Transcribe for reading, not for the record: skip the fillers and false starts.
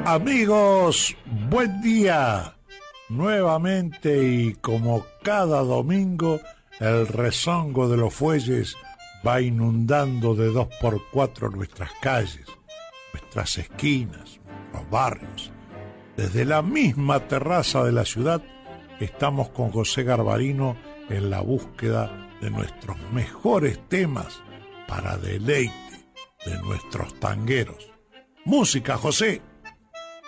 Amigos, buen día. Nuevamente y como cada domingo, el rezongo de los fuelles va inundando de 2x4 nuestras calles, nuestras esquinas, nuestros barrios. Desde la misma terraza de la ciudad estamos con José Garbarino en la búsqueda de nuestros mejores temas para deleite de nuestros tangueros. Música, José.